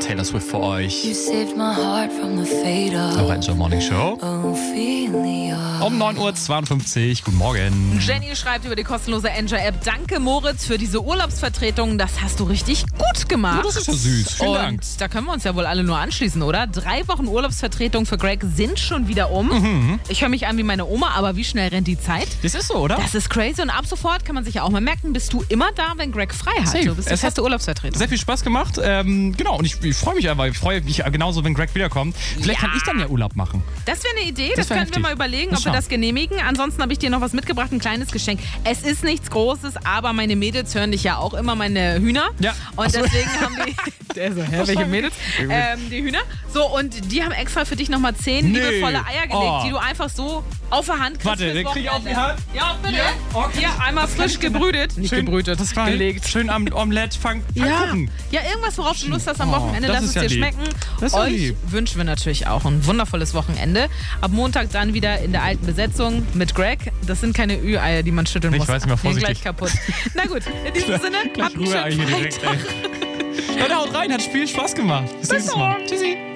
Taylor Swift für euch. You saved my heart from the fate of Lorenzo Morning Show. Ophelia. Um 9.52 Uhr. Guten Morgen. Jenny schreibt über die kostenlose Enjoy-App: Danke, Moritz, für diese Urlaubsvertretung. Das hast du richtig gut gemacht. Oh, das ist ja süß. Vielen Dank. Und da können wir uns ja wohl alle nur anschließen, oder? 3 Wochen Urlaubsvertretung für Greg sind schon wieder um. Ich höre mich an wie meine Oma, aber wie schnell rennt die Zeit? Das ist so, oder? Das ist crazy und ab sofort kann man sich ja auch mal merken, bist du immer da, wenn Greg frei hat. Safe. Du bist die Es hat feste Urlaubsvertretung. Sehr viel Spaß gemacht. Genau, und ich freue mich einfach. Ich freue mich genauso, wenn Greg wiederkommt. Vielleicht kann ich dann ja Urlaub machen. Das wäre eine Idee, das wär können wir heftig. mal überlegen, Mal ob wir schauen. das genehmigen. Ansonsten habe ich dir noch was mitgebracht, ein kleines Geschenk. Es ist nichts Großes, aber meine Mädels hören dich ja auch immer, meine Hühner. Ja. Und deswegen haben die... Der so, hä, welche Mädels? Die Hühner. So, und die haben extra für dich nochmal 10 Nee. liebevolle Eier gelegt, Oh. die du einfach so auf der Hand kriegst. Warte, fürs den krieg ich auf die Wochenende. Hand? Ja, bitte. Ja, okay. Hier, einmal frisch gebrütet. Nicht Schön, gebrütet, das war gelegt. Schön am Omelette. Fang gucken. Ja, irgendwas, worauf du Lust hast am Oh, Wochenende, das lass ist es ja dir lieb. schmecken. Das ist ja Euch lieb. wünschen wir natürlich auch ein wundervolles Wochenende. Ab Montag dann wieder in der alten Besetzung mit Greg. Das sind keine Ü-Eier, die man schütteln Ich muss. weiß, mal Gehen vorsichtig. gleich kaputt. Na gut, in diesem Sinne, habt einen Ruhe schönen hier direkt, Freitag. ey. Leute, haut rein, hat viel Spaß gemacht. Bis nächstes Mal. morgen. Tschüssi.